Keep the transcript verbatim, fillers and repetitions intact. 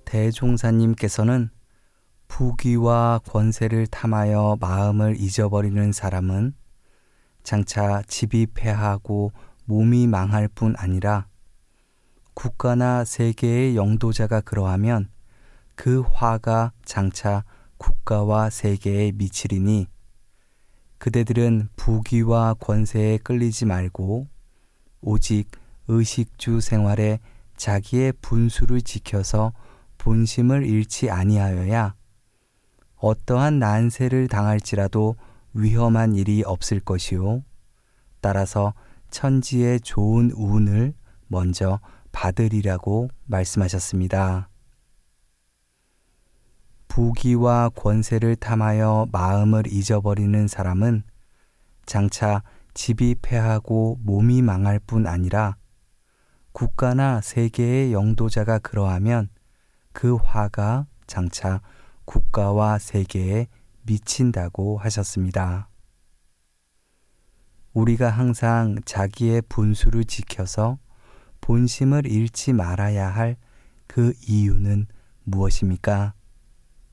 대종사님께서는 부귀와 권세를 탐하여 마음을 잊어버리는 사람은 장차 집이 패하고 몸이 망할 뿐 아니라 국가나 세계의 영도자가 그러하면 그 화가 장차 국가와 세계에 미치리니 그대들은 부귀와 권세에 끌리지 말고 오직 의식주 생활에 자기의 분수를 지켜서 본심을 잃지 아니하여야 어떠한 난세를 당할지라도 위험한 일이 없을 것이요. 따라서 천지의 좋은 운을 먼저 받으리라고 말씀하셨습니다. 부귀와 권세를 탐하여 마음을 잊어버리는 사람은 장차 집이 패하고 몸이 망할 뿐 아니라 국가나 세계의 영도자가 그러하면 그 화가 장차 국가와 세계에 미친다고 하셨습니다. 우리가 항상 자기의 분수를 지켜서 본심을 잃지 말아야 할 그 이유는 무엇입니까?